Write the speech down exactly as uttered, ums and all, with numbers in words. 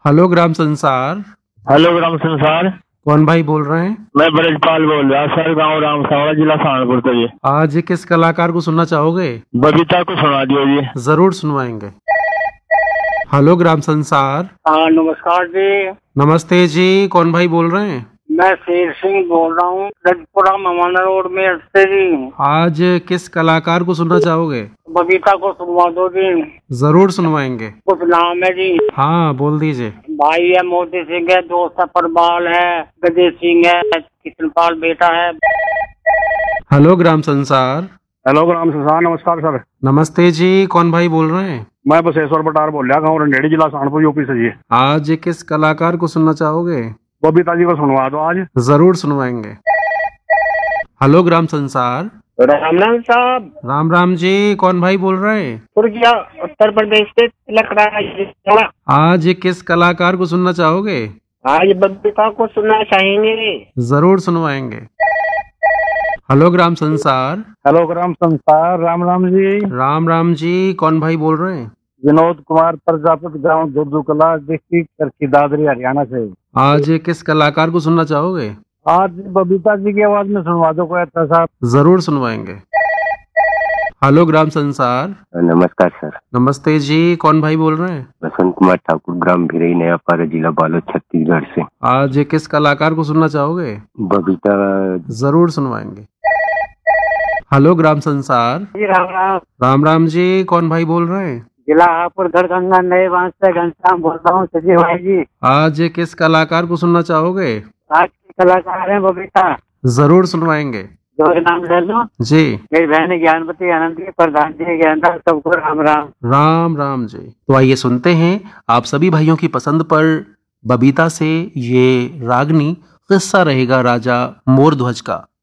Hello ग्राम संसार। Hello ग्राम संसार। कौन भाई बोल रहे हैं? मैं ब्रजपाल बोल रहा सर, गांव रामसावड़ा, जिला सहारनपुर से जी। आज किस कलाकार को सुनना चाहोगे? बबीता को सुना दियो जी। जरूर सुनवाएंगे। हेलो ग्राम संसार। हाँ नमस्कार जी। नमस्ते जी, कौन भाई बोल रहे हैं? मैं शेर सिंह बोल रहा हूँ, रजपुरा मवाना रोड में से जी। आज किस कलाकार को सुनना चाहोगे? बबीता को सुनवा दो जी। जरूर सुनवाएंगे। कुछ नाम है जी। हाँ बोल दीजिए। भाई है मोती सिंह है, दोस्त है परबाल है, गजेश सिंह है, किशनपाल बेटा है। हेलो ग्राम संसार। हेलो ग्राम संसार। नमस्कार सर। नमस्ते जी, कौन भाई बोल रहे हैं? मैं बसेश्वर बटार बोल रहा, गाँव रंडेड़ी, जिला सहारनपुर, यूपी से जी। आज किस कलाकार को सुनना चाहोगे? बबीता जी को सुनवा दो आज। जरूर सुनवाएंगे। हेलो ग्राम संसार। राम राम साहब। राम राम जी, कौन भाई बोल रहे हैं? तुर्किया उत्तर प्रदेश से तिलक राय। आज किस कलाकार को सुनना चाहोगे? आज बबीता को सुनना चाहेंगे। जरूर सुनवाएंगे। हेलो ग्राम संसार। हेलो ग्राम संसार। राम राम जी। राम राम जी, कौन भाई बोल रहे हैं? विनोद कुमार प्रजापति, गाँव दुर्दुकला, डिस्ट्रिक्ट चरखी दादरी, हरियाणा से। आज किस कलाकार को सुनना चाहोगे? आज बबीता जी की आवाज में सुनवा दो कोई अच्छा सा। जरूर सुनवाएंगे। हेलो ग्राम संसार। नमस्कार सर। नमस्ते जी, कौन भाई बोल रहे हैं? बसंत कुमार ठाकुर, ग्राम भिरई, नयापारा, जिला बालोद, छत्तीसगढ़ से। आज किस कलाकार को सुनना चाहोगे? बबीता। जरूर सुनवाएंगे। हेलो ग्राम संसार। जी राम राम। राम राम जी, कौन भाई बोल रहे हैं? जिला हापुड़, गढ़गंगा, नए बांध से घनश्याम बोल रहा हूँ, सजी भाई जी। आज किस कलाकार को सुनना चाहोगे? आज के कलाकार हैं बबीता। जरूर सुनवाएंगे। जो नाम ले लो जी। मेरी बहन ज्ञानवती, आनंद की, प्रधान जी, ज्ञानदास, सबको राम राम। राम राम जी। तो आइए सुनते हैं आप सभी भाइयों की पसंद पर बबीता से ये रागनी किस्सा रहेगा राजा मोरध्वज का।